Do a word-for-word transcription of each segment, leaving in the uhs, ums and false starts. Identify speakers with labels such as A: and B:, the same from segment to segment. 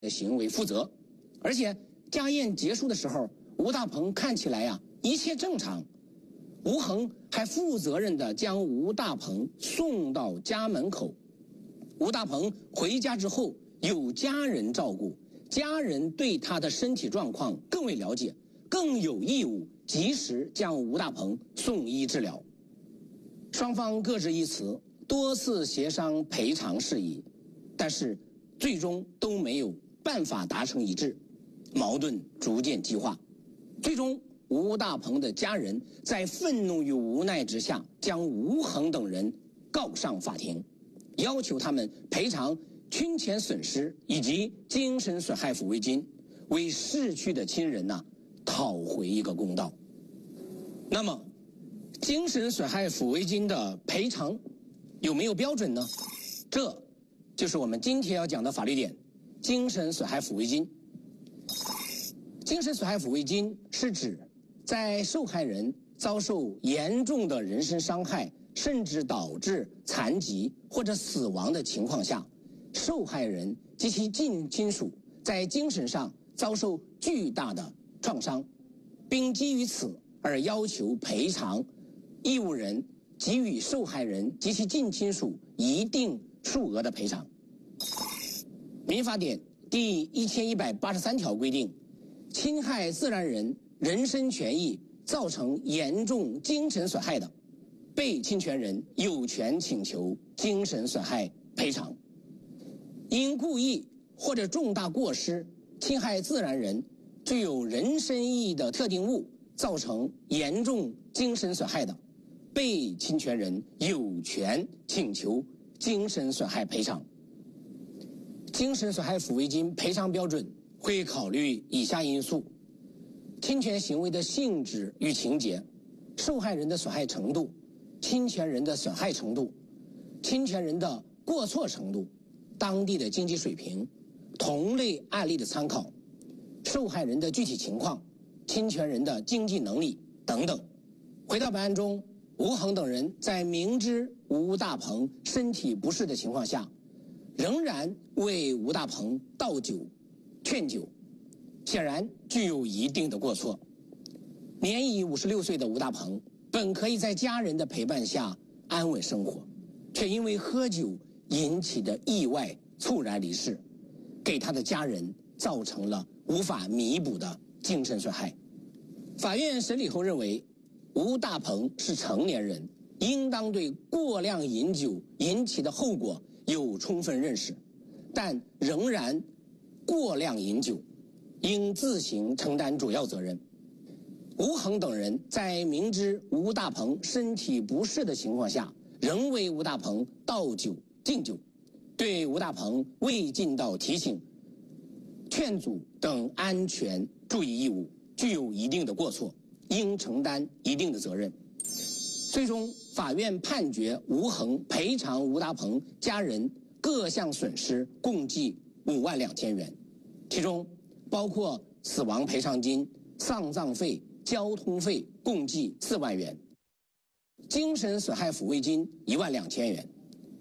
A: 的行为负责。而且家宴结束的时候，吴大鹏看起来呀、啊、一切正常。吴恒还负责任地将吴大鹏送到家门口。吴大鹏回家之后有家人照顾，家人对他的身体状况更为了解，更有义务及时将吴大鹏送医治疗。双方各执一词，多次协商赔偿事宜，但是最终都没有办法达成一致，矛盾逐渐激化。最终吴大鹏的家人在愤怒与无奈之下，将吴恒等人告上法庭，要求他们赔偿侵权损失以及精神损害抚慰金，为逝去的亲人呐、啊、讨回一个公道。那么精神损害抚慰金的赔偿有没有标准呢？这就是我们今天要讲的法律点：精神损害抚慰金。精神损害抚慰金是指在受害人遭受严重的人身伤害，甚至导致残疾或者死亡的情况下，受害人及其近亲属在精神上遭受巨大的创伤，并基于此而要求赔偿义务人给予受害人及其近亲属一定数额的赔偿。民法典第一千一百八十三条规定，侵害自然人人身权益造成严重精神损害的，被侵权人有权请求精神损害赔偿。因故意或者重大过失侵害自然人具有人身意义的特定物，造成严重精神损害的，被侵权人有权请求精神损害赔偿。精神损害抚慰金赔偿标准会考虑以下因素：侵权行为的性质与情节，受害人的损害程度，侵权人的损害程度，侵权人的过错程度，当地的经济水平，同类案例的参考，受害人的具体情况，侵权人的经济能力等等。回到本案中，吴恒等人在明知吴大鹏身体不适的情况下，仍然为吴大鹏倒酒劝酒，显然具有一定的过错。年已五十六岁的吴大鹏本可以在家人的陪伴下安稳生活，却因为喝酒引起的意外猝然离世，给他的家人造成了无法弥补的精神损害。法院审理后认为，吴大鹏是成年人，应当对过量饮酒引起的后果有充分认识，但仍然过量饮酒，应自行承担主要责任。吴恒等人在明知吴大鹏身体不适的情况下，仍为吴大鹏倒酒敬酒，对吴大鹏未尽到提醒、劝阻等安全注意义务，具有一定的过错，应承担一定的责任。最终法院判决吴恒赔偿吴大鹏家人各项损失共计五万两千元，其中包括死亡赔偿金、丧葬费、交通费共计四万元，精神损害抚慰金一万两千元。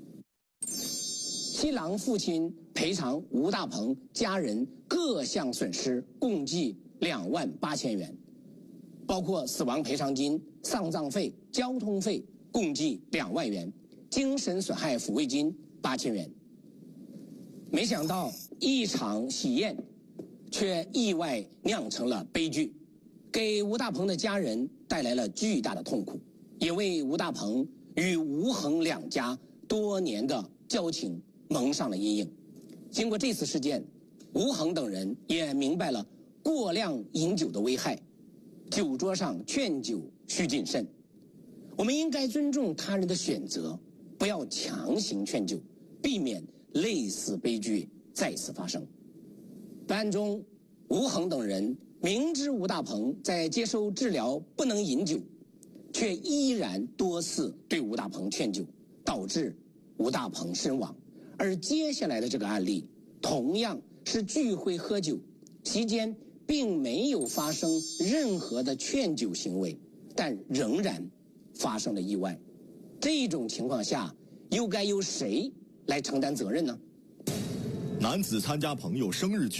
A: 新郎父亲赔偿吴大鹏家人各项损失共计两万八千元，包括死亡赔偿金、丧葬费、交通费共计两万元，精神损害抚慰金八千元。没想到一场喜宴却意外酿成了悲剧，给吴大鹏的家人带来了巨大的痛苦，也为吴大鹏与吴恒两家多年的交情蒙上了阴影。经过这次事件，吴恒等人也明白了过量饮酒的危害，酒桌上劝酒需谨慎。我们应该尊重他人的选择，不要强行劝酒，避免类似悲剧再次发生。本案中，吴恒等人明知吴大鹏在接受治疗不能饮酒，却依然多次对吴大鹏劝酒，导致吴大鹏身亡。而接下来的这个案例同样是聚会喝酒，期间并没有发生任何的劝酒行为，但仍然发生了意外。这种情况下，又该由谁来承担责任呢？
B: 男子参加朋友生日聚